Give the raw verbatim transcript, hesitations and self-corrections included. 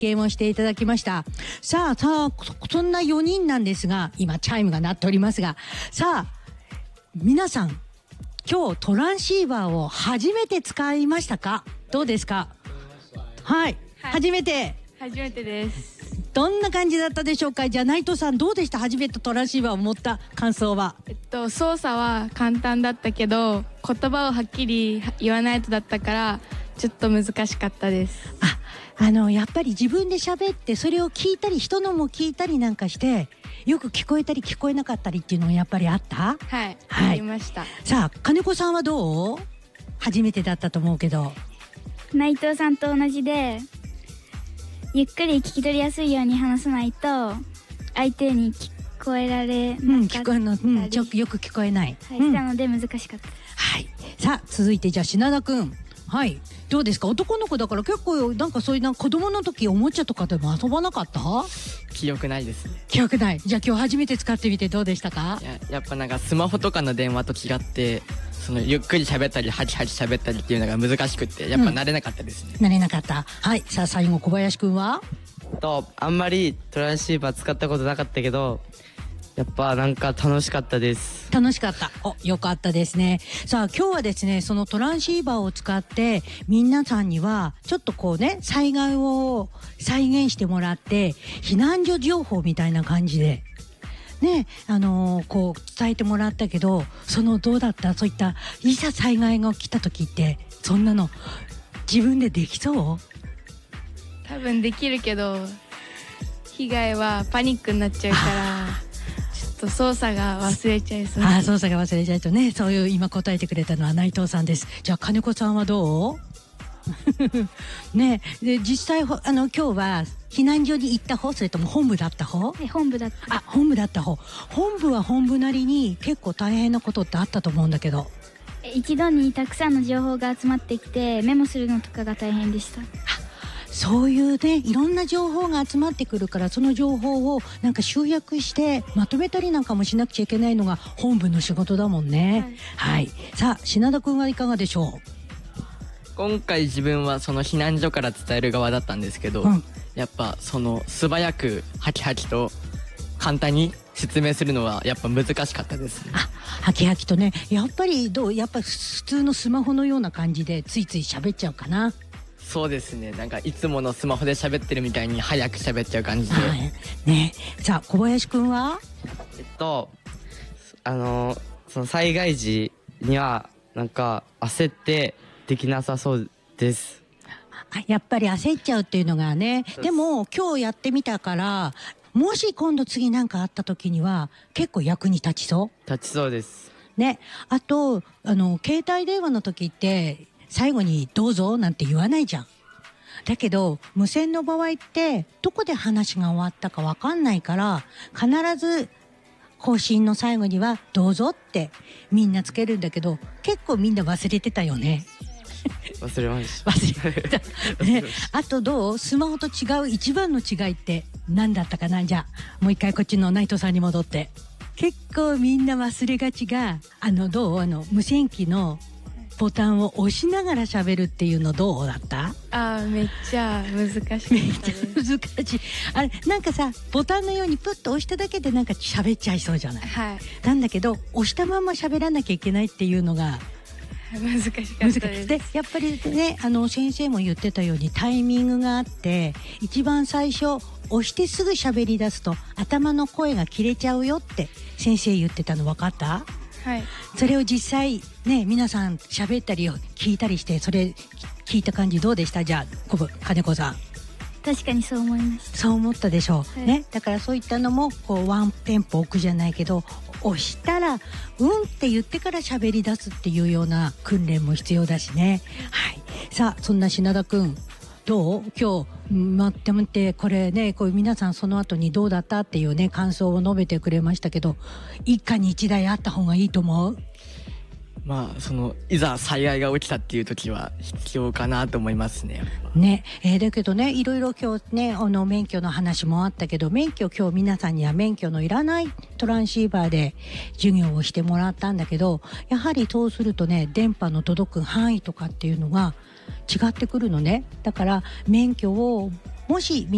ゲームをしていただきました。さあ、さあ、そんなよにんなんですが、今チャイムが鳴っておりますが、さあ、皆さん、今日トランシーバーを初めて使いましたか？どうですか？はい、はい、初めて。 初めてです。 どんな感じだったでしょうか？じゃあ内藤さん、どうでした？初めてトランシーバーを持った感想は。 えっと操作は簡単だったけど、言葉をはっきり言わないとだったからちょっと難しかったです。 あ、あのやっぱり自分で喋ってそれを聞いたり人のも聞いたりなんかしてよく聞こえたり聞こえなかったりっていうのがやっぱりあった？ はい、はい、ありました。 さあ金子さんはどう？初めてだったと思うけど。 内藤さんと同じでゆっくり聞き取りやすいように話さないと相手に聞こえられなかったり、うん、聞こえの、うん、ちょよく聞こえない、はい、 うん、 したので難しかった。 はい。さあ続いてじゃあ品田くん、はい、どうですか？男の子だから結構なんかそういうな子供の時おもちゃとかでも遊ばなかった？ 記憶ないですね。 記憶ない。じゃあ今日初めて使ってみてどうでしたか？ いや、やっぱなんかスマホとかの電話と違ってそのゆっくり喋ったりハキハキ喋ったりっていうのが難しくってやっぱ慣れなかったですね、 うん、慣れなかった。はい。さあ最後小林くんは？ とあんまりトランシーバー使ったことなかったけどやっぱなんか楽しかったです。 楽しかった。お、よかったですね。さあ今日はですねそのトランシーバーを使って皆さんにはちょっとこうね災害を再現してもらって避難所情報みたいな感じでね、あのー、こう伝えてもらったけど、そのどうだった？そういったいざ災害が起きた時ってそんなの自分でできそう？ 多分できるけど被害はパニックになっちゃうからちょっと操作が忘れちゃいそう。 ああ、操作が忘れちゃうとね。そういう今答えてくれたのは内藤さんです。じゃあ金子さんはどう？ね、で実際あの今日は避難所に行った方、それとも本部だった方？ はい、本部だった。 あ、本部だった方。本部は本部なりに結構大変なことってあったと思うんだけど。 一度にたくさんの情報が集まってきてメモするのとかが大変でした。 そういうねいろんな情報が集まってくるからその情報をなんか集約してまとめたりなんかもしなくちゃいけないのが本部の仕事だもんね。はい、はい、さあ品田くんはいかがでしょう？ 今回自分はその避難所から伝える側だったんですけど、うん、やっぱその素早くハキハキと簡単に説明するのはやっぱ難しかったですね。 あ、ハキハキとね。やっぱりどう？やっぱ普通のスマホのような感じでついつい喋っちゃうかな。 そうですね。なんかいつものスマホで喋ってるみたいに早く喋っちゃう感じで、はい、 ね。さあ小林くんは？ えっとあのその災害時にはなんか焦ってできなさそうです。 やっぱり焦っちゃうっていうのがね。でも今日やってみたからもし今度次なんかあった時には結構役に立ちそう？ 立ちそうですね。あとあの携帯電話の時って最後にどうぞなんて言わないじゃん。だけど無線の場合ってどこで話が終わったか分かんないから必ず更新の最後にはどうぞってみんなつけるんだけど結構みんな忘れてたよね。 忘れました。 忘れた、ね、あとどう？スマホと違う一番の違いって何だったかな？じゃあもう一回こっちの内藤さんに戻って。結構みんな忘れがちがあのどう？あの無線機のボタンを押しながら喋るっていうのどうだった？ あーめっちゃ難しかったです。めっちゃ難しい。あれなんかさボタンのようにプッと押しただけでなんか喋っちゃいそうじゃない？ はい。 なんだけど押したまま喋らなきゃいけないっていうのが難しかったです。 でやっぱりねあの先生も言ってたようにタイミングがあって一番最初押してすぐ喋り出すと頭の声が切れちゃうよって先生言ってたの分かった？ はい、 それを実際ね皆さん喋ったり聞いたりしてそれ聞いた感じどうでした？じゃあこぶ金子さん。 確かにそう思いました。 そう思ったでしょう、 はい、 ね。だからそういったのもこうワンテンポ置くじゃないけど押したらうんって言ってから喋り出すっていうような訓練も必要だしね。はい。さあそんな品田くんどう？今日待ってみてこれねこう皆さんその後にどうだったっていうね感想を述べてくれましたけど一家に一台あった方がいいと思う？ まあそのいざ災害が起きたっていう時は必要かなと思いますね。 ね、えー、だけどねいろいろ今日ねあの免許の話もあったけど免許今日皆さんには免許のいらないトランシーバーで授業をしてもらったんだけどやはりそうするとね電波の届く範囲とかっていうのが違ってくるのね。だから免許をもし